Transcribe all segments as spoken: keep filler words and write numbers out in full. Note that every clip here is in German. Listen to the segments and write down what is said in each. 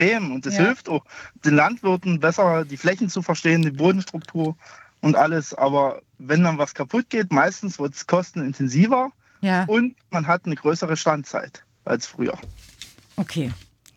extrem. Und das Ja. hilft auch den Landwirten besser, die Flächen zu verstehen, die Bodenstruktur und alles. Aber wenn dann was kaputt geht, meistens wird es kostenintensiver Ja, und man hat eine größere Standzeit als früher. okay.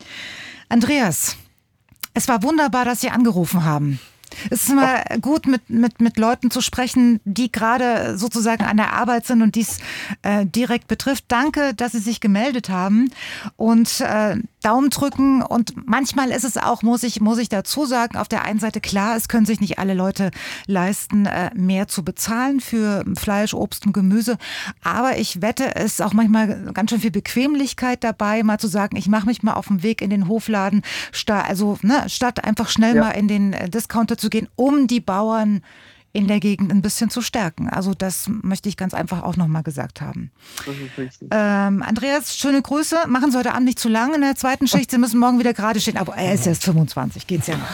Andreas, es war wunderbar, dass Sie angerufen haben. Es ist immer gut, mit, mit, mit Leuten zu sprechen, die gerade sozusagen an der Arbeit sind und dies äh, direkt betrifft. Danke, dass Sie sich gemeldet haben und äh, Daumen drücken. Und manchmal ist es auch, muss ich, muss ich dazu sagen, auf der einen Seite klar, es können sich nicht alle Leute leisten, äh, mehr zu bezahlen für Fleisch, Obst und Gemüse. Aber ich wette, es ist auch manchmal ganz schön viel Bequemlichkeit dabei, mal zu sagen, ich mache mich mal auf den Weg in den Hofladen, sta- also ne, statt einfach schnell Ja. mal in den äh, Discounter zu gehen, um die Bauern in der Gegend ein bisschen zu stärken. Also das möchte ich ganz einfach auch nochmal gesagt haben. Das ist richtig. Ähm, Andreas, schöne Grüße. Machen Sie heute Abend nicht zu lang in der zweiten Schicht. Sie müssen morgen wieder gerade stehen. Aber er ist erst fünfundzwanzig, geht's ja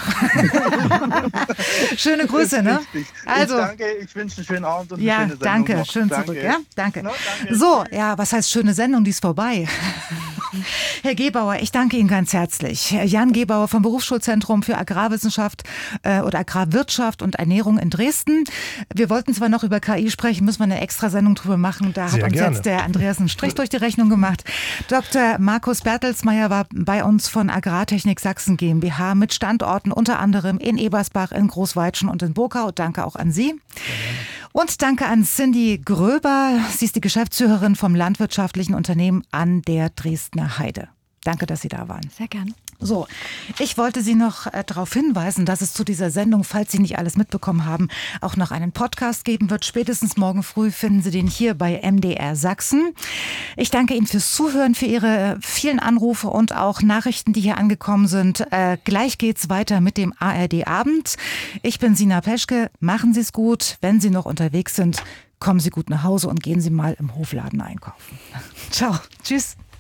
noch. Schöne Grüße, ne? Richtig. Also, ich danke, ich wünsche einen schönen Abend und eine ja, schöne Sendung danke. noch. Schön Danke. zurück. Ja, danke. No, danke. So, ja, was heißt schöne Sendung? Die ist vorbei. Herr Gebauer, ich danke Ihnen ganz herzlich. Jan Gebauer vom Berufsschulzentrum für Agrarwissenschaft äh, oder Agrarwirtschaft und Ernährung in Dresden. Wir wollten zwar noch über K I sprechen, müssen wir eine extra Sendung drüber machen. Da Sehr hat uns gerne. jetzt der Andreas einen Strich durch die Rechnung gemacht. Doktor Markus Bertelsmeier war bei uns von Agrartechnik Sachsen GmbH mit Standorten unter anderem in Ebersbach, in Großweitschen und in Burkau. Danke auch an Sie. Und danke an Cindy Gröber. Sie ist die Geschäftsführerin vom landwirtschaftlichen Unternehmen an der Dresdner Heide. Danke, dass Sie da waren. Sehr gern. So, ich wollte Sie noch äh, darauf hinweisen, dass es zu dieser Sendung, falls Sie nicht alles mitbekommen haben, auch noch einen Podcast geben wird. Spätestens morgen früh finden Sie den hier bei M D R Sachsen. Ich danke Ihnen fürs Zuhören, für Ihre vielen Anrufe und auch Nachrichten, die hier angekommen sind. Äh, gleich geht's weiter mit dem A R D Abend. Ich bin Sina Peschke. Machen Sie es gut. Wenn Sie noch unterwegs sind, kommen Sie gut nach Hause und gehen Sie mal im Hofladen einkaufen. Ciao. Tschüss.